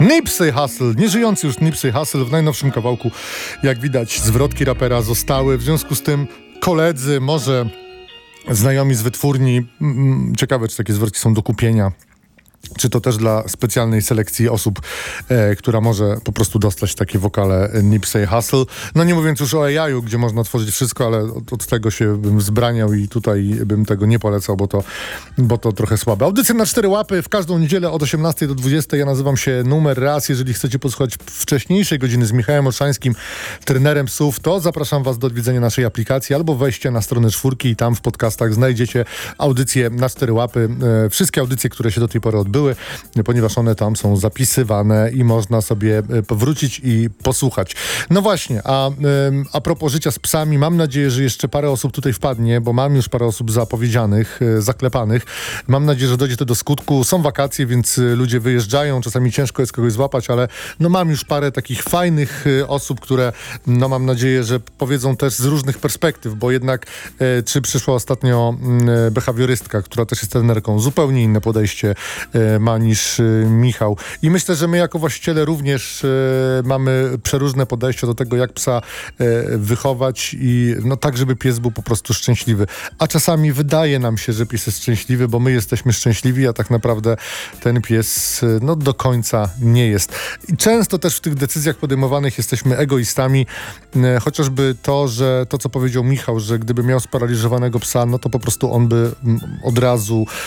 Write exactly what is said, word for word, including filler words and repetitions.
Nipsey Hussle, nieżyjący już Nipsey Hussle w najnowszym kawałku, jak widać, zwrotki rapera zostały, w związku z tym koledzy, może znajomi z wytwórni, ciekawe, czy takie zwrotki są do kupienia, czy to też dla specjalnej selekcji osób, e, która może po prostu dostać takie wokale Nipsey Hussle. No nie mówiąc już o A I-u, gdzie można tworzyć wszystko, ale od, od tego się bym wzbraniał i tutaj bym tego nie polecał, bo to, bo to trochę słabe. Audycja na cztery łapy w każdą niedzielę od osiemnastej do dwudziestej. Ja nazywam się Numer Raz. Jeżeli chcecie posłuchać wcześniejszej godziny z Michałem Olszańskim, trenerem psów, to zapraszam was do odwiedzenia naszej aplikacji albo wejścia na stronę czwórki i tam w podcastach znajdziecie audycje na cztery łapy. E, wszystkie audycje, które się do tej pory odbyły, były, ponieważ one tam są zapisywane i można sobie powrócić i posłuchać. No właśnie, a, a propos życia z psami, mam nadzieję, że jeszcze parę osób tutaj wpadnie, bo mam już parę osób zapowiedzianych, zaklepanych. Mam nadzieję, że dojdzie to do skutku. Są wakacje, więc ludzie wyjeżdżają, czasami ciężko jest kogoś złapać, ale no mam już parę takich fajnych osób, które no mam nadzieję, że powiedzą też z różnych perspektyw, bo jednak e, czy przyszła ostatnio e, behawiorystka, która też jest trenerką, zupełnie inne podejście e, ma niż e, Michał. I myślę, że my jako właściciele również e, mamy przeróżne podejście do tego, jak psa e, wychować i no tak, żeby pies był po prostu szczęśliwy. A czasami wydaje nam się, że pies jest szczęśliwy, bo my jesteśmy szczęśliwi, a tak naprawdę ten pies e, no do końca nie jest. I często też w tych decyzjach podejmowanych jesteśmy egoistami, e, chociażby to, że to, co powiedział Michał, że gdyby miał sparaliżowanego psa, no to po prostu on by m, od razu